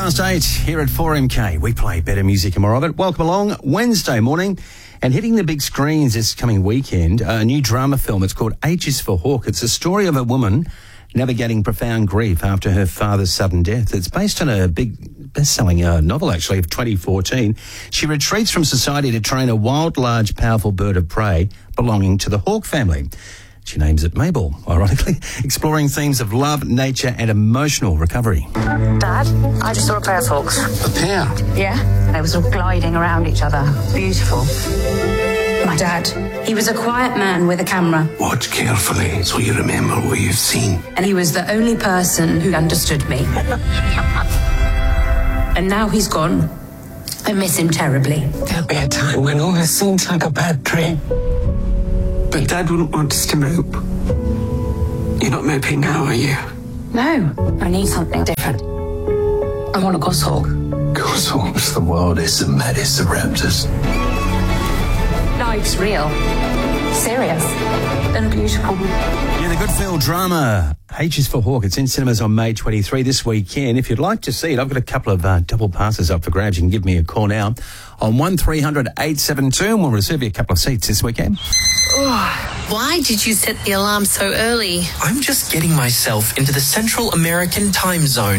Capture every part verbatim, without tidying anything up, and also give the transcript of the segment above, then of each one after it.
past eight here at four M K. We play better music and more of it. Welcome along. Wednesday morning and hitting the big screens this coming weekend, a new drama film. It's called H is for Hawk. It's a story of a woman navigating profound grief after her father's sudden death. It's based on a big best-selling uh, novel, actually, of twenty fourteen. She retreats from society to train a wild, large, powerful bird of prey belonging to the hawk family. She names it Mabel, ironically, exploring themes of love, nature and emotional recovery. Dad, I just saw a pair of hawks. A pair? Yeah, they were sort of gliding around each other. Beautiful. My dad, he was a quiet man with a camera. Watch carefully so you remember what you've seen. And he was the only person who understood me. And now he's gone. I miss him terribly. There'll be a time when all this seems like a bad dream. But Dad wouldn't want us to mope. You're not moping now, are you? No, I need something different. I want a goshawk. Goshawks, the wildest and maddest of raptors. Life's real, serious, and beautiful. Yeah, the good feel drama H is for Hawk. It's in cinemas on May twenty-third this weekend. If you'd like to see it, I've got a couple of uh, double passes up for grabs. You can give me a call now on one three hundred eight seven two and we'll reserve you a couple of seats this weekend. Why did you set the alarm so early? I'm just getting myself into the Central American time zone.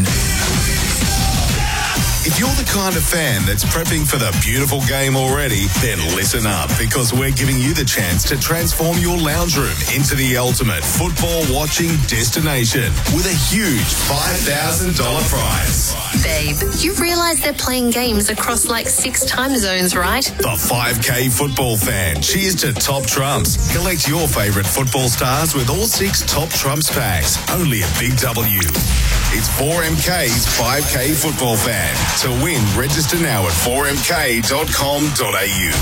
If you're the kind of fan that's prepping for the beautiful game already, then listen up, because we're giving you the chance to transform your lounge room into the ultimate football watching destination with a huge five thousand dollars prize. Babe, you realise they're playing games across like six time zones, right? The five K football fan. Cheers to Top Trumps. Collect your favourite football stars with all six Top Trumps packs. Only at Big W. It's four M K's five K football fan. To win, register now at four m k dot com dot a u.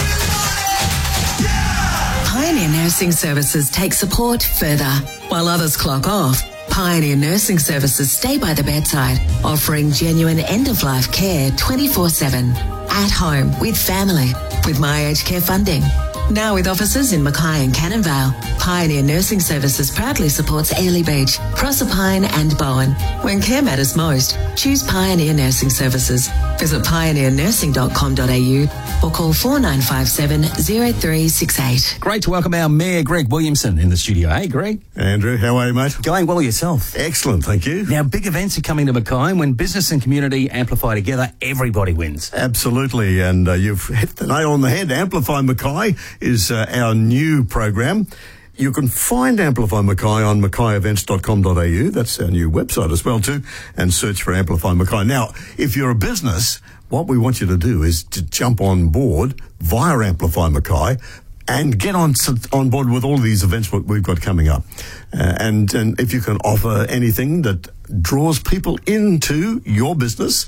Pioneer Nursing Services take support further. While others clock off, Pioneer Nursing Services stay by the bedside, offering genuine end-of-life care twenty-four seven. At home, with family, with My Aged Care funding. Now with offices in Mackay and Cannon Vale, Pioneer Nursing Services proudly supports Airlie Beach, Proserpine and Bowen. When care matters most, choose Pioneer Nursing Services. Visit pioneer nursing dot com dot a u or call four nine five seven zero three six eight. Great to welcome our Mayor, Greg Williamson, in the studio. Hey, Greg. Andrew, how are you, mate? Going well yourself. Excellent, thank you. Now, big events are coming to Mackay, and when business and community amplify together, everybody wins. Absolutely, and uh, you've hit the nail on the head. Amplify Mackay is uh, our new program. You can find Amplify Mackay on mackay events dot com dot a u. That's our new website as well too, and search for Amplify Mackay. Now, if you're a business, what we want you to do is to jump on board via Amplify Mackay and get on on board with all of these events what we've got coming up. Uh, and, and if you can offer anything that draws people into your business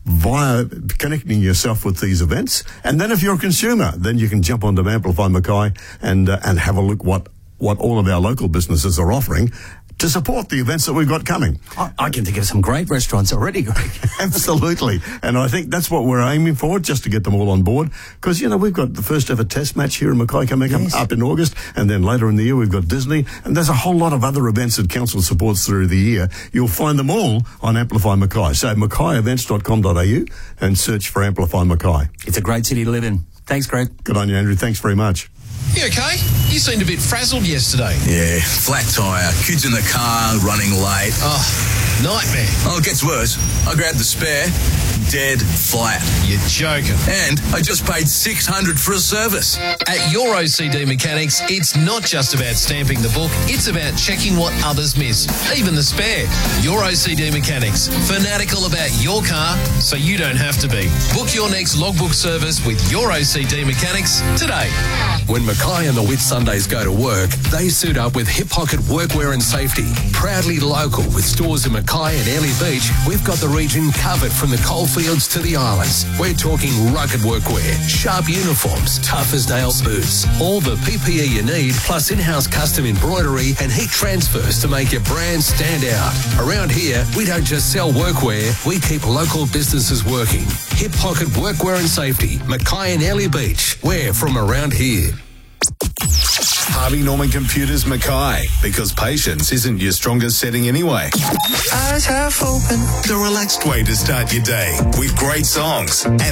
via connecting yourself with these events. And then if you're a consumer, then you can jump onto Amplify Mackay and uh, and have a look what what all of our local businesses are offering to support the events that we've got coming. I, I can think of some great restaurants already, Greg. Absolutely. And I think that's what we're aiming for, just to get them all on board. Because, you know, we've got the first ever test match here in Mackay coming yes. up in August. And then later in the year, we've got Disney. And there's a whole lot of other events that council supports through the year. You'll find them all on Amplify Mackay. So mackay events dot com dot a u and search for Amplify Mackay. It's a great city to live in. Thanks, Greg. Good on you, Andrew. Thanks very much. You okay? You seemed a bit frazzled yesterday. Yeah, flat tyre, kids in the car, running late. Oh, nightmare. Oh, it gets worse. I grabbed the spare, dead flat. You're joking. And I just paid six hundred dollars for a service. At your O C D Mechanics, it's not just about stamping the book, it's about checking what others miss, even the spare. Your O C D Mechanics, fanatical about your car so you don't have to be. Book your next logbook service with your O C D Mechanics today. When Mackay and the Whitsundays go to work, they suit up with Hip Pocket Workwear and Safety. Proudly local with stores in Mackay and Airlie Beach, we've got the region covered from the coalfields to the islands. We're talking rugged workwear, sharp uniforms, tough as nails boots, all the P P E you need, plus in-house custom embroidery and heat transfers to make your brand stand out. Around here, we don't just sell workwear, we keep local businesses working. Hip Pocket Workwear and Safety, Mackay and Airlie Beach. We're from around here. Harvey Norman Computers Mackay, because patience isn't your strongest setting anyway. Eyes half open. The relaxed way to start your day with great songs and